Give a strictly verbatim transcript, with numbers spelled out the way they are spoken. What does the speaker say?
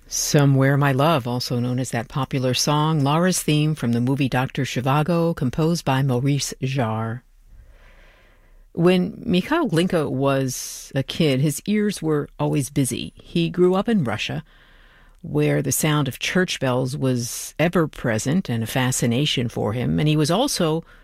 Somewhere My Love, also known as that popular song, Laura's theme from the movie Doctor Zhivago, composed by Maurice Jarre. When Mikhail Glinka was a kid, his ears were always busy. He grew up in Russia, where the sound of church bells was ever present and a fascination for him, and he was also